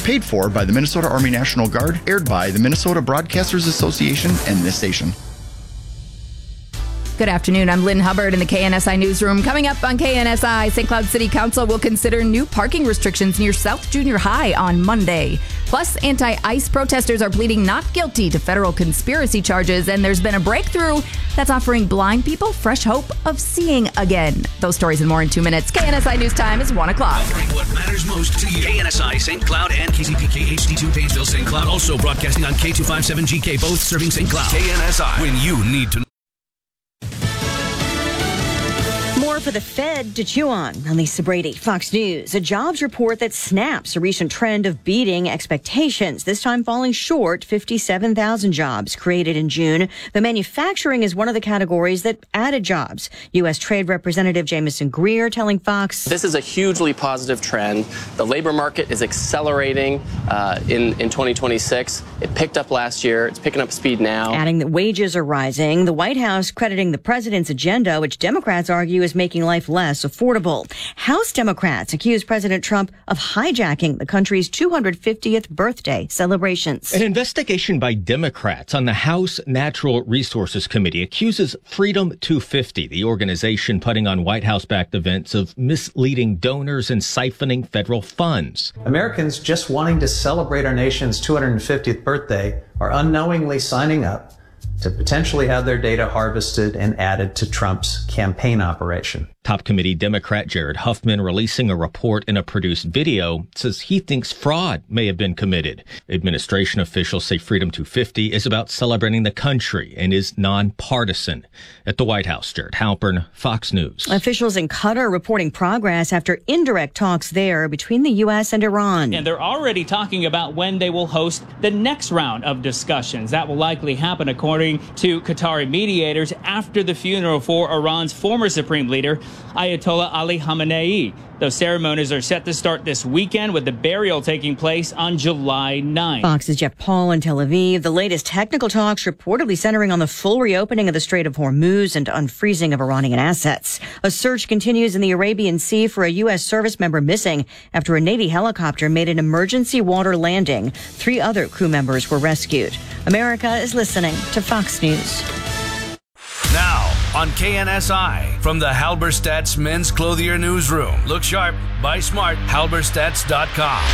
Paid for by the Minnesota Army National Guard, aired by the Minnesota Broadcasters Association and this station. Good afternoon. I'm Lynn Hubbard in the KNSI Newsroom. Coming up on KNSI, St. Cloud City Council will consider new parking restrictions near South Junior High on Monday. Plus, anti-ICE protesters are pleading not guilty to federal conspiracy charges, and there's been a breakthrough that's offering blind people fresh hope of seeing again. Those stories and more in 2 minutes. KNSI News Time is 1 o'clock. Offering what matters most to you. KNSI St. Cloud and KCPK HD2 Painesville St. Cloud. Also broadcasting on K257GK, both serving St. Cloud. KNSI, when you need to know. More for the Fed to chew on. I'm Lisa Brady, Fox News. A jobs report that snaps a recent trend of beating expectations, this time falling short 57,000 jobs created in June. But manufacturing is one of the categories that added jobs. U.S. Trade Representative Jamison Greer telling Fox, this is a hugely positive trend. The labor market is accelerating in 2026. It picked up last year. It's picking up speed now. Adding that wages are rising. The White House crediting the president's agenda, which Democrats argue is making life less affordable. House Democrats accuse President Trump of hijacking the country's 250th birthday celebrations. An investigation by Democrats on the House Natural Resources Committee accuses Freedom 250, the organization putting on White House-backed events, of misleading donors and siphoning federal funds. Americans just wanting to celebrate our nation's 250th birthday are unknowingly signing up to potentially have their data harvested and added to Trump's campaign operation. Top committee Democrat Jared Huffman, releasing a report in a produced video, says he thinks fraud may have been committed. Administration officials say Freedom 250 is about celebrating the country and is nonpartisan. At the White House, Jared Halpern, Fox News. Officials in Qatar reporting progress after indirect talks there between the U.S. and Iran. And they're already talking about when they will host the next round of discussions. That will likely happen, according to Qatari mediators, after the funeral for Iran's former supreme leader, Ayatollah Ali Khamenei. Those ceremonies are set to start this weekend, with the burial taking place on July 9th. Fox's Jeff Paul in Tel Aviv. The latest technical talks reportedly centering on the full reopening of the Strait of Hormuz and unfreezing of Iranian assets. A search continues in the Arabian Sea for a U.S. service member missing after a Navy helicopter made an emergency water landing. 3 other crew members were rescued. America is listening to Fox News. Now on KNSI from the Halberstadt's Men's Clothier Newsroom. Look sharp, buy smart, halberstadts.com.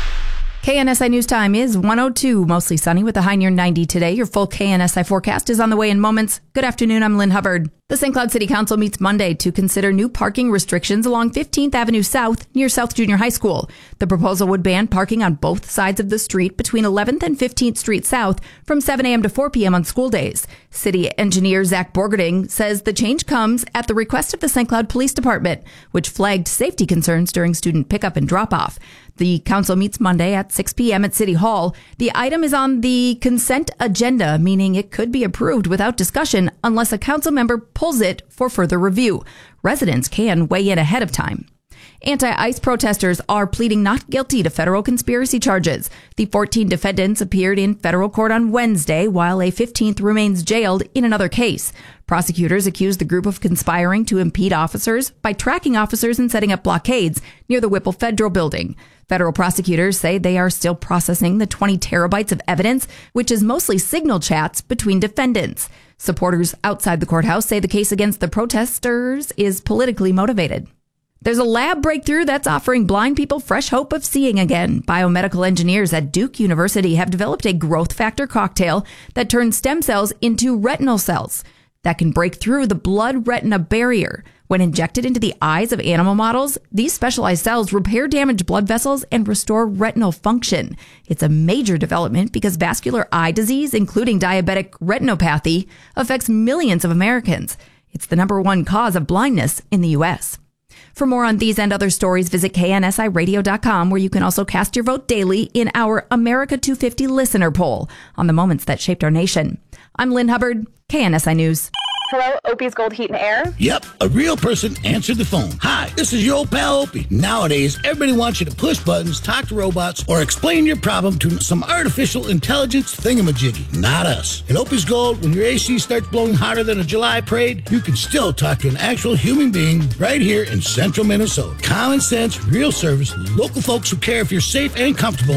KNSI News Time is 1:02, mostly sunny with a high near 90 today. Your full KNSI forecast is on the way in moments. Good afternoon, I'm Lynn Hubbard. The St. Cloud City Council meets Monday to consider new parking restrictions along 15th Avenue South near South Junior High School. The proposal would ban parking on both sides of the street between 11th and 15th Street South from 7 a.m. to 4 p.m. on school days. City engineer Zach Borgerding says the change comes at the request of the St. Cloud Police Department, which flagged safety concerns during student pickup and drop-off. The council meets Monday at 6 p.m. at City Hall. The item is on the consent agenda, meaning it could be approved without discussion unless a council member pulls it for further review. Residents can weigh in ahead of time. Anti-ICE protesters are pleading not guilty to federal conspiracy charges. The 14 defendants appeared in federal court on Wednesday, while a 15th remains jailed in another case. Prosecutors accused the group of conspiring to impede officers by tracking officers and setting up blockades near the Whipple Federal Building. Federal prosecutors say they are still processing the 20 terabytes of evidence, which is mostly signal chats between defendants. Supporters outside the courthouse say the case against the protesters is politically motivated. There's a lab breakthrough that's offering blind people fresh hope of seeing again. Biomedical engineers at Duke University have developed a growth factor cocktail that turns stem cells into retinal cells that can break through the blood-retina barrier. When injected into the eyes of animal models, these specialized cells repair damaged blood vessels and restore retinal function. It's a major development because vascular eye disease, including diabetic retinopathy, affects millions of Americans. It's the #1 cause of blindness in the U.S. For more on these and other stories, visit KNSIRadio.com, where you can also cast your vote daily in our America 250 listener poll on the moments that shaped our nation. I'm Lynn Hubbard, KNSI News. Hello, Opie's Gold Heat and Air. Yep, a real person answered the phone. Hi, this is your old pal Opie. Nowadays, everybody wants you to push buttons, talk to robots, or explain your problem to some artificial intelligence thingamajiggy. Not us. At Opie's Gold, when your AC starts blowing hotter than a July parade, you can still talk to an actual human being right here in central Minnesota. Common sense, real service, local folks who care if you're safe and comfortable